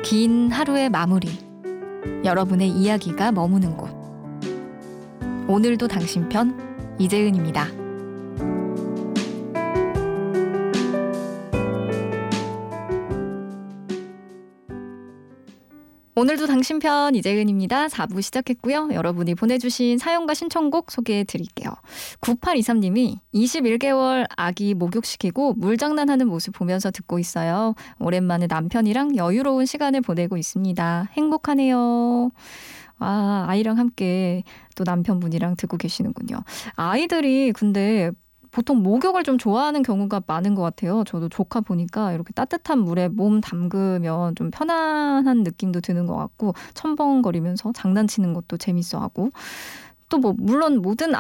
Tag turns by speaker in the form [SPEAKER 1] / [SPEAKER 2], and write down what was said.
[SPEAKER 1] 긴 하루의 마무리, 여러분의 이야기가 머무는 곳. 오늘도 당신 편, 이재은입니다. 오늘도 당신 편, 이재은입니다. 4부 시작했고요. 여러분이 보내주신 사연과 신청곡 소개해드릴게요. 9823님이 21개월 아기 목욕시키고 물장난하는 모습 보면서 듣고 있어요. 오랜만에 남편이랑 여유로운 시간을 보내고 있습니다. 행복하네요. 아이랑 함께 또 남편분이랑 듣고 계시는군요. 아이들이 근데 보통 목욕을 좀 좋아하는 경우가 많은 것 같아요. 저도 조카 보니까 이렇게 따뜻한 물에 몸 담그면 좀 편안한 느낌도 드는 것 같고 첨벙거리면서 장난치는 것도 재밌어하고 또 물론 모든